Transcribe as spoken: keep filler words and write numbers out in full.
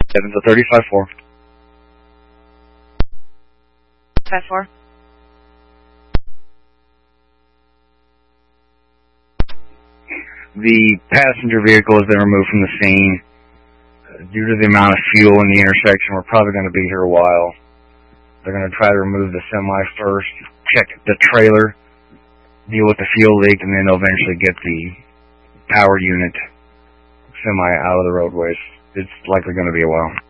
seven to thirty-five four. five four. The passenger vehicle has been removed from the scene. Uh, due to the amount of fuel in the intersection, we're probably going to be here a while. They're going to try to remove the semi first, check the trailer, deal with the fuel leak, and then they'll eventually get the power unit semi out of the roadways. It's likely going to be a while.